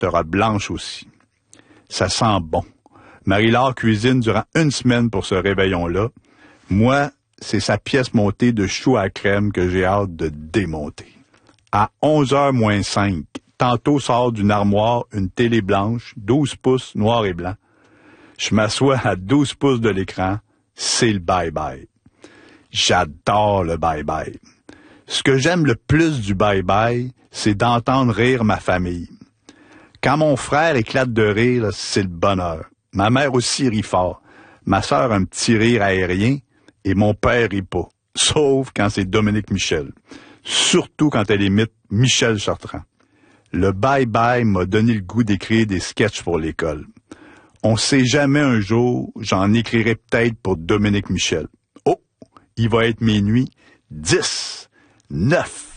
t'auras blanche aussi. Ça sent bon. Marie-Laure cuisine durant 1 semaine pour ce réveillon-là. Moi, c'est sa pièce montée de choux à crème que j'ai hâte de démonter. À 11h moins 5, tantôt sort d'une armoire une télé blanche, 12 pouces, noir et blanc. Je m'assois à 12 pouces de l'écran. C'est le bye-bye. J'adore le bye-bye. Ce que j'aime le plus du bye-bye, c'est d'entendre rire ma famille. Quand mon frère éclate de rire, c'est le bonheur. Ma mère aussi rit fort. Ma sœur a un petit rire aérien et mon père rit pas. Sauf quand c'est Dominique Michel. Surtout quand elle imite Michel Chartrand. Le bye-bye m'a donné le goût d'écrire des sketchs pour l'école. On sait jamais un jour, j'en écrirai peut-être pour Dominique Michel. Oh, il va être minuit 10, 9.